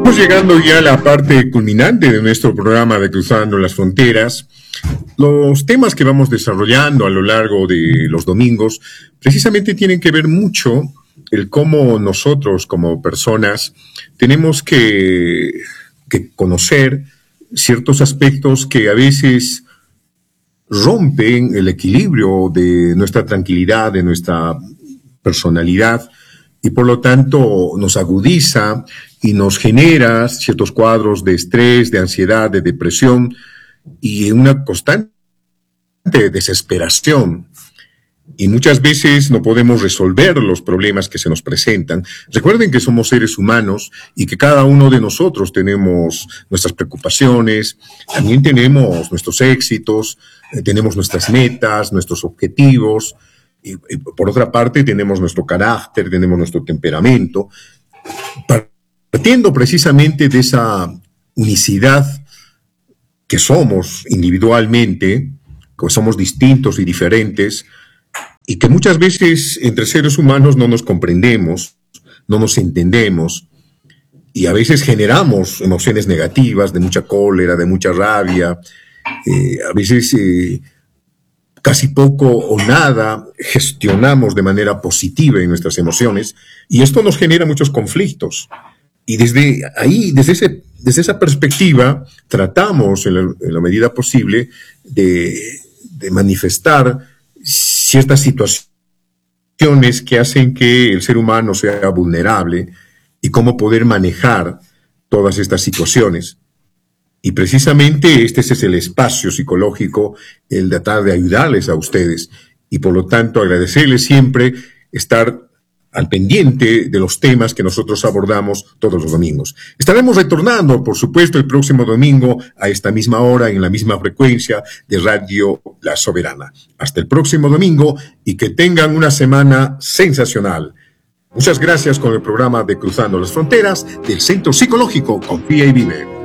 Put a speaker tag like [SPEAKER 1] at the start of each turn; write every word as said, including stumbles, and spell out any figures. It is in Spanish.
[SPEAKER 1] Estamos llegando ya a la parte culminante de nuestro programa de Cruzando las Fronteras. Los temas que vamos desarrollando a lo largo de los domingos precisamente tienen que ver mucho el cómo nosotros como personas tenemos que, que conocer ciertos aspectos que a veces rompen el equilibrio de nuestra tranquilidad, de nuestra personalidad, y por lo tanto nos agudiza y nos genera ciertos cuadros de estrés, de ansiedad, de depresión y una constante desesperación. Y muchas veces no podemos resolver los problemas que se nos presentan. Recuerden que somos seres humanos y que cada uno de nosotros tenemos nuestras preocupaciones, también tenemos nuestros éxitos, eh, tenemos nuestras metas, nuestros objetivos. Y, y por otra parte tenemos nuestro carácter, tenemos nuestro temperamento. Partiendo precisamente de esa unicidad que somos individualmente, que somos distintos y diferentes, y que muchas veces entre seres humanos no nos comprendemos, no nos entendemos, y a veces generamos emociones negativas, de mucha cólera, de mucha rabia, eh, a veces eh, casi poco o nada gestionamos de manera positiva en nuestras emociones, y esto nos genera muchos conflictos. Y desde ahí, desde, ese, desde esa perspectiva, tratamos en la, en la medida posible de, de manifestar ciertas situaciones que hacen que el ser humano sea vulnerable y cómo poder manejar todas estas situaciones. Y precisamente este es el espacio psicológico, el de tratar de ayudarles a ustedes y por lo tanto agradecerles siempre estar al pendiente de los temas que nosotros abordamos todos los domingos. Estaremos retornando, por supuesto, el próximo domingo a esta misma hora, en la misma frecuencia de Radio La Soberana. Hasta el próximo domingo y que tengan una semana sensacional. Muchas gracias con el programa de Cruzando las Fronteras del Centro Psicológico Confía y Vive.